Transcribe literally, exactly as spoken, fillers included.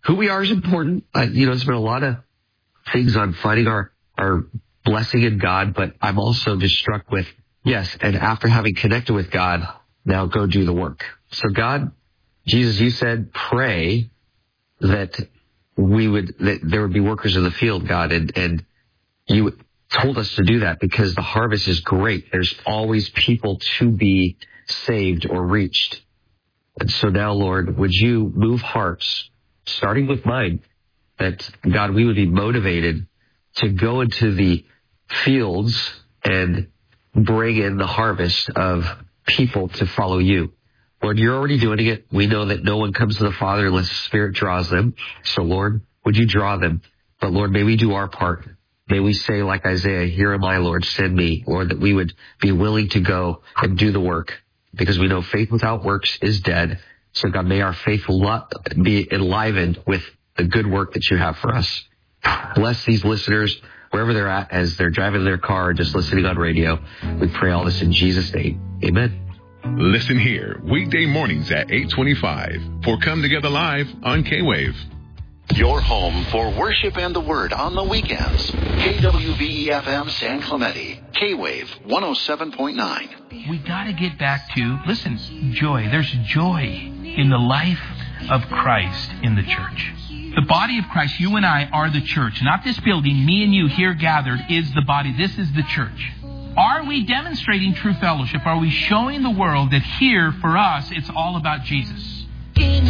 who we are is important. Uh, you know, there's been a lot of things on finding our, our blessing in God, but I'm also just struck with, yes, and after having connected with God, now go do the work. So God, Jesus, you said, pray that we would, that there would be workers in the field, God, and, and you told us to do that because the harvest is great. There's always people to be saved or reached. And so now, Lord, would you move hearts, starting with mine, that, God, we would be motivated to go into the fields and bring in the harvest of people to follow you. Lord, you're already doing it. We know that no one comes to the Father unless the Spirit draws them. So, Lord, would you draw them? But, Lord, may we do our part. May we say, like Isaiah, here am I, Lord, send me. Lord, that we would be willing to go and do the work because we know faith without works is dead. So, God, may our faith be enlivened with the good work that you have for us. Bless these listeners wherever they're at as they're driving their car or just listening on radio. We pray all this in Jesus' name. Amen. Listen here weekday mornings at eight twenty-five for Come Together Live on K-Wave. Your home for worship and the word on the weekends. K W B E F M San Clemente. K-Wave one oh seven point nine. We got to get back to, listen, joy. There's joy in the life of Christ in the church. The body of Christ, you and I are the church. Not this building, me and you here gathered is the body. This is the church. Are we demonstrating true fellowship? Are we showing the world that here, for us, it's all about Jesus?